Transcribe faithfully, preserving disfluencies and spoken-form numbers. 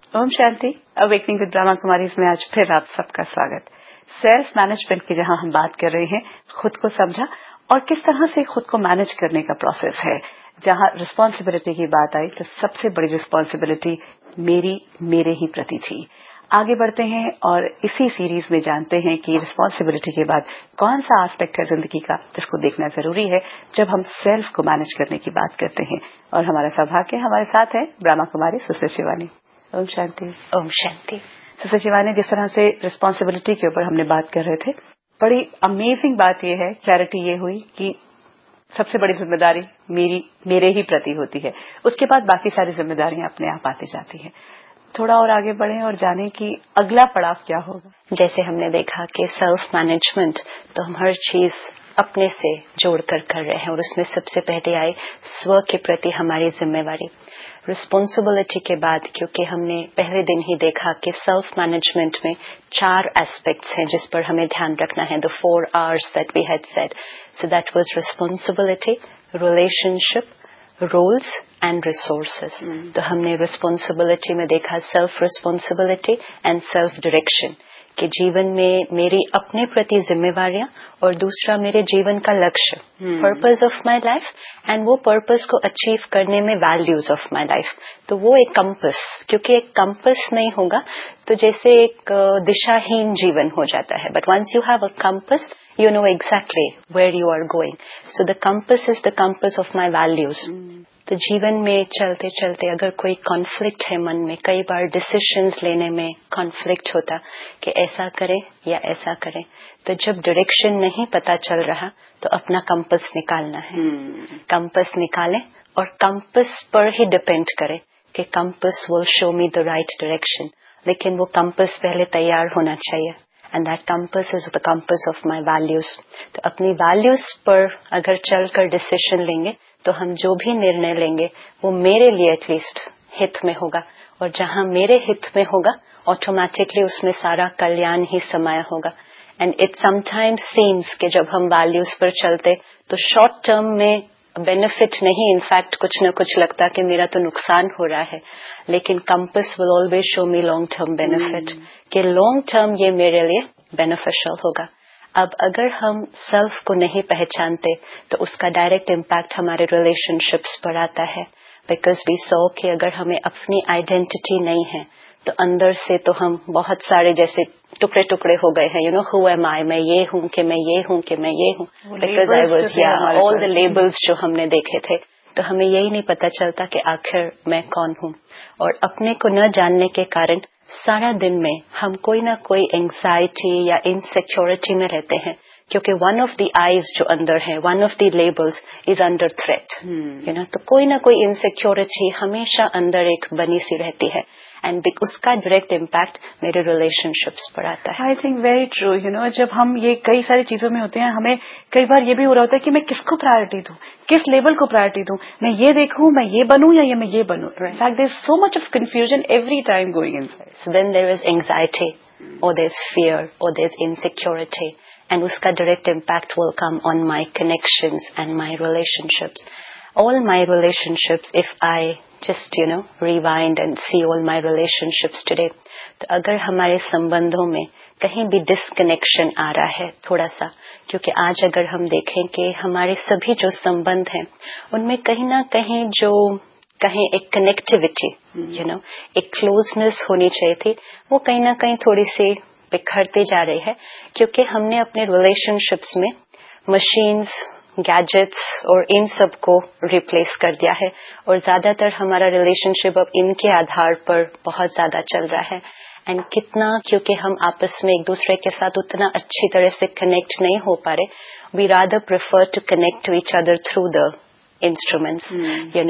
Om Shanti. Awakening with Brahma Kumaris में आज फिर आप सबका स्वागत। सेल्फ मैनेजमेंट की जहां हम बात कर रहे हैं, खुद को समझा और किस तरह से खुद को मैनेज करने का प्रोसेस है। जहां रिस्पांसिबिलिटी की बात आई तो सबसे बड़ी रिस्पांसिबिलिटी मेरी मेरे ही प्रति थी। आगे बढ़ते हैं और इसी सीरीज में जानते हैं कि रिस्पांसिबिलिटी के बाद कौन सा एस्पेक्ट है जिंदगी का जिसको देखना जरूरी है जब हम सेल्फ को मैनेज करने की बात करते हैं। और हमारा सौभाग्य हमारे साथ है ब्रह्मा कुमारी सिस्टर शिवानी। ओम शांति। ओम शांति। सिस्टर शिवानी, जिस तरह से रिस्पांसिबिलिटी के ऊपर हमने बात कर रहे थे, बड़ी अमेजिंग बात यह है, क्लैरिटी ये हुई कि सबसे बड़ी जिम्मेदारी मेरी मेरे ही प्रति होती है। उसके बाद बाकी सारी जिम्मेदारियां अपने आप आती जाती हैं। थोड़ा और आगे बढ़ें और जानें कि अगला पड़ाव क्या होगा। जैसे हमने देखा कि सेल्फ मैनेजमेंट तो हम हर चीज अपने से जोड़कर कर रहे हैं और उसमें सबसे पहले आए स्व के प्रति हमारी जिम्मेवारी। रिस्पॉन्सिबिलिटी के बाद क्योंकि हमने पहले दिन ही देखा कि सेल्फ मैनेजमेंट में चार एस्पेक्ट्स हैं जिस पर हमें ध्यान रखना है। The four hours that we had said, so that was responsibility, relationship, roles and resources. तो हमने रिस्पॉन्सिबिलिटी में देखा self responsibility and self direction कि जीवन में मेरी अपने प्रति जिम्मेवारियां और दूसरा मेरे जीवन का लक्ष्य, purpose of my life, and वो पर्पस को अचीव करने में वैल्यूज ऑफ माय लाइफ। तो वो एक कंपस, क्योंकि एक कंपस नहीं होगा तो जैसे एक दिशाहीन जीवन हो जाता है। But once you have a compass, you know exactly where you are going. So the compass is the compass of my values. Mm. तो जीवन में चलते चलते अगर कोई कॉन्फ्लिक्ट है मन में, कई बार डिसीजंस लेने में कॉन्फ्लिक्ट होता कि ऐसा करें या ऐसा करें, तो जब डायरेक्शन नहीं पता चल रहा तो अपना कंपस निकालना है। Compass mm. निकालें और कंपस पर ही डिपेंड करें कि compass will show me the right direction, लेकिन वो कंपस पहले तैयार होना चाहिए। And that compass is the compass of my values. तो अपनी values पर अगर चलकर डिसीजन लेंगे तो हम जो भी निर्णय लेंगे वो मेरे लिए एटलीस्ट हित में होगा, और जहां मेरे हित में होगा ऑटोमेटिकली उसमें सारा कल्याण ही समाया होगा। एंड इट समटाइम्स सीम्स कि जब हम values पर चलते तो शॉर्ट टर्म में बेनिफिट नहीं, इनफैक्ट कुछ न कुछ लगता कि मेरा तो नुकसान हो रहा है, लेकिन compass will always show me long term benefit कि लॉन्ग टर्म ये मेरे लिए बेनिफिशियल होगा। अब अगर हम सेल्फ को नहीं पहचानते तो उसका डायरेक्ट इम्पैक्ट हमारे रिलेशनशिप्स पर आता है। बिकॉज वी सॉ कि अगर हमें अपनी आइडेंटिटी नहीं है तो अंदर से तो हम बहुत सारे जैसे टुकड़े टुकड़े हो गए हैं। यू नो, हु एम आई, मैं ये हूँ कि मैं ये हूँ कि मैं ये हूँ, because I was here, all the labels जो हमने देखे थे, तो हमें यही नहीं पता चलता कि आखिर मैं कौन हूँ। और अपने को न जानने के कारण सारा दिन में हम कोई ना कोई एंजाइटी या इनसिक्योरिटी में रहते हैं, क्योंकि वन ऑफ द आईज जो अंदर है, one of the labels is under threat. You know, तो कोई ना कोई इनसिक्योरिटी हमेशा अंदर एक बनी सी रहती है, एंड उसका डायरेक्ट इम्पैक्ट मेरे रिलेशनशिप्स पर आता है। I think very true. You know, जब हम ये कई सारी चीजों में होते हैं, हमें कई बार ये भी हो रहा होता है कि मैं किसको प्रायोरिटी दूं, किस लेवल को प्रायोरिटी दूं, मैं ये देखूं, मैं ये बनूं या ये मैं ये बनूं। In fact there is so much of confusion every time going inside. So then there is anxiety और देयर इज फियर और देयर इज इनसिक्योरिटी, एंड उसका direct impact will come on my connections and my relationships. All my relationships, if I just, you know, rewind and see all my relationships today, तो अगर हमारे संबंधों में कहीं भी disconnection आ रहा है थोड़ा सा, क्योंकि आज अगर हम देखें कि हमारे सभी जो संबंध हैं उनमें कहीं ना कहीं जो कहीं एक कनेक्टिविटी, यू नो, एक क्लोजनेस होनी चाहिए थी, वो कहीं ना कहीं थोड़ी सी बिखरती जा रही है, क्योंकि हमने अपने रिलेशनशिप्स में मशीन्स, गैजेट्स और इन सब को रिप्लेस कर दिया है, और ज्यादातर हमारा रिलेशनशिप अब इनके आधार पर बहुत ज्यादा चल रहा है। एंड कितना, क्योंकि हम आपस में एक दूसरे के साथ उतना अच्छी तरह से कनेक्ट नहीं हो पा रहे, we rather prefer to connect to each other through the instruments, you know.